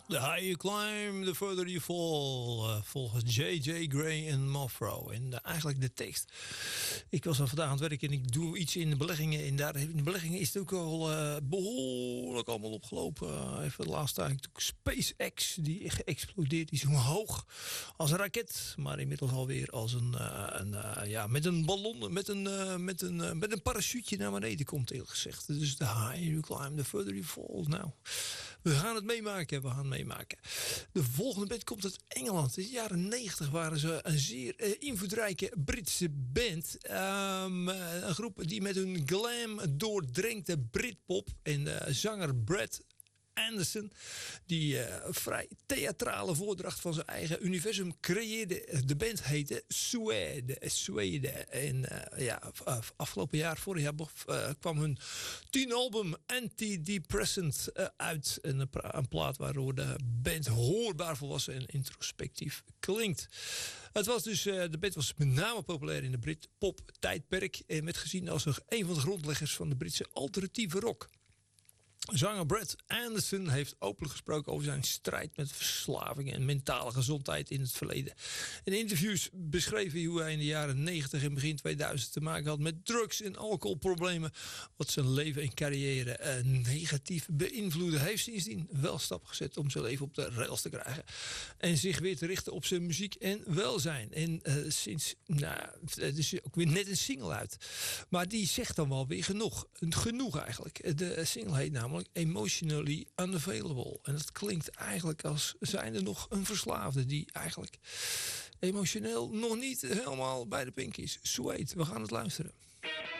The higher you climb, the further you fall. Volgens J.J. Gray en Mothra. En eigenlijk de tekst. Ik was al vandaag aan het werk en ik doe iets in de beleggingen. En daar in de beleggingen is het ook al behoorlijk allemaal opgelopen. Even de laatste tijd. SpaceX, die geëxplodeerd is omhoog als een raket. Maar inmiddels alweer als met een ballon, met een parachute naar beneden komt, eerlijk gezegd. Dus the higher you climb, the further you fall. Nou, we gaan het meemaken. De volgende band komt uit Engeland. In de jaren 90 waren ze een zeer invloedrijke Britse band. Een groep die met hun glam doordrenkte Britpop en zanger Brad Anderson, die vrij theatrale voordracht van zijn eigen universum creëerde. De band heette Suede. En afgelopen jaar, vorig jaar, kwam hun 10 album Antidepressant uit. Een plaat waardoor de band hoorbaar volwassen en introspectief klinkt. Het was dus, de band was met name populair in de Britpop tijdperk en werd gezien als een van de grondleggers van de Britse alternatieve rock. Zanger Brad Anderson heeft openlijk gesproken over zijn strijd met verslaving en mentale gezondheid in het verleden. In interviews beschreef hij hoe hij in de jaren 90 en begin 2000 te maken had met drugs- en alcoholproblemen, wat zijn leven en carrière negatief beïnvloedde. Hij heeft sindsdien wel stappen gezet om zijn leven op de rails te krijgen en zich weer te richten op zijn muziek en welzijn. En het is ook weer net een single uit. Maar die zegt dan wel weer genoeg eigenlijk. De single heet namelijk Emotionally Unavailable. En dat klinkt eigenlijk als zijnde nog een verslaafde die eigenlijk emotioneel nog niet helemaal bij de pink is. Sweet, we gaan het luisteren.